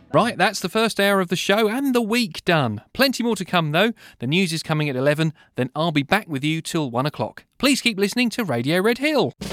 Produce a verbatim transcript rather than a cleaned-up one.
Right, that's the first hour of the show and the week done. Plenty more to come though. The news is coming at eleven, then I'll be back with you till one o'clock. Please keep listening to Radio Red Hill.